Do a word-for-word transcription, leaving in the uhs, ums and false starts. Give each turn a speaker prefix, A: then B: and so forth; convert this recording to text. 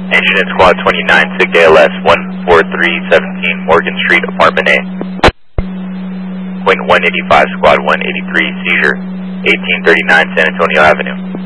A: Engine at Squad twenty-nine, S I C A L S one four three one seven Morgan Street, Apartment A. Point one eighty-five, Squad one eighty-three, seizure, eighteen thirty-nine San Antonio Avenue.